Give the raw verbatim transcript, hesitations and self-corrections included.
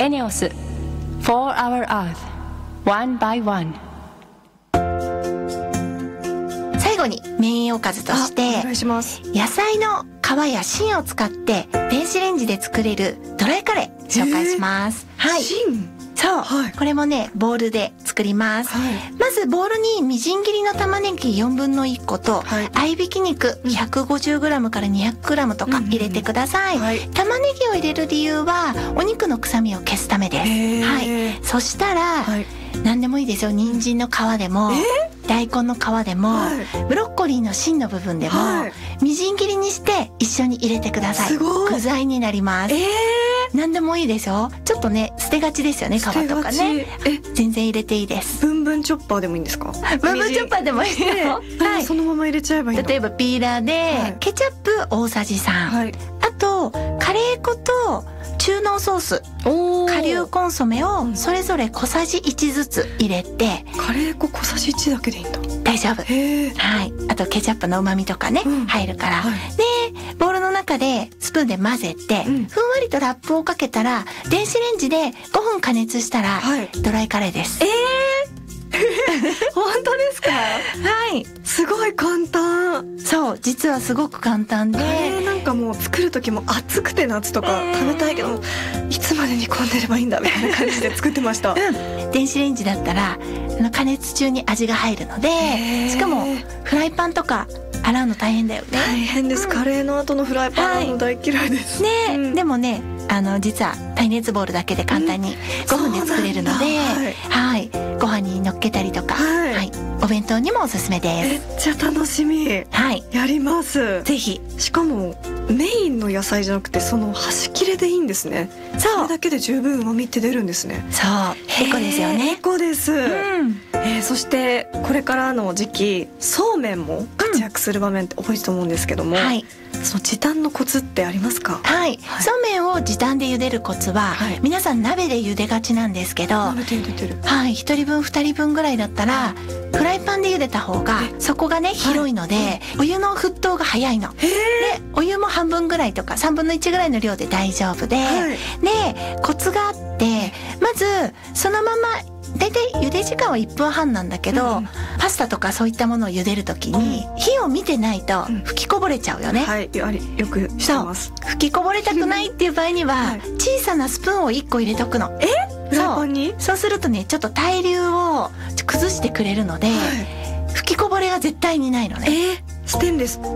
エネオス For Our Earth One by One。 最後にメインおかずとしてお願いします。 野菜の皮や芯を使って電子レンジで作れるドライカレー紹介します。はい。 芯。 そう、 はい、 これもねボウルで作ります、はい、まずボウルにみじん切りの玉ねぎよんぶんのいっこと、はい、合いびき肉 ひゃくごじゅうグラム から にひゃくグラム とか入れてください、うんうんはい、玉ねぎを入れる理由はお肉の臭みを消すためです。はい、そしたら、はい、何でもいいですよ。人参の皮でも大根の皮でも、はい、ブロッコリーの芯の部分でも、はい、みじん切りにして一緒に入れてください。 すごい具材になります。えー何でもいいですよ。ちょっとね捨てがちですよね、皮とかね。え全然入れていいです。 ブンブンチョッパーでもいいんですか？ ブンブンチョッパーでもいいよ、 はい、そのまま入れちゃえばいいの？ 例えばピーラーで、はい、ケチャップ大さじさん、はい、あとカレー粉と中濃ソース、顆粒コンソメをそれぞれ小さじいちずつ入れて、 うん、カレー粉小さじいちだけでいいんだ。 大丈夫。へー、はい、あとケチャップの旨味とかね、うん、入るから、はい、でボウルの中でスプーンで混ぜて、うん、ふんわりとラップをかけたら電子レンジでごふん加熱したら、はい、ドライカレーです。 えー本当ですか？ はい、 すごい簡単。 そう実はすごく簡単で、 えー、なんかもう作る時も暑くて夏とか食べたいけど、えー、いつまで煮込んでればいいんだみたいな感じで作ってました、 うん、電子レンジだったら加熱中に味が入るので、えー、しかもフライパンとか洗うの大変だよね。 大変です、うん、カレーの後のフライパン洗うの大嫌いです、 はい、ね、 うん、 でもねあの実は耐熱ボウルだけで簡単にごふんで作れるので、うんはいはい、ご飯に乗っけたりとか、はいはい、お弁当にもおすすめです。 めっちゃ楽しみ、はい、やります。 ぜひ。 しかもメインの野菜じゃなくてその端切れでいいんですね。 そうそれだけで十分旨味って出るんですね。 そうエコですよね。 エコです、うん、えー、そしてこれからの時期そうめんも活躍する場面って多いと思うんですけども、うんはい、その時短のコツってありますか？ はい、はい、そうめんを時短で茹でるコツは、はい、皆さん鍋で茹でがちなんですけど、 鍋で茹でてる、 はい、ひとりぶんふたりぶんぐらいだったらフライパンで茹でた方が底がね広いので、はい、お湯の沸騰が早いので、お湯も半分ぐらいとかさんぶんのいちぐらいの量で大丈夫で、はい、でコツがあって、まずそのまま大体茹で時間はいっぷんはんなんだけど、うん、パスタとかそういったものを茹でるときに火を見てないと吹きこぼれちゃうよね、うん、 はいよく知ってます。 吹きこぼれたくないっていう場合には、はい、小さなスプーンをいっこ入れとくの。 えフライパンに？ そうするとねちょっと対流を崩してくれるので、はい、吹きこぼれが絶対にないのね。 えー、ステンレス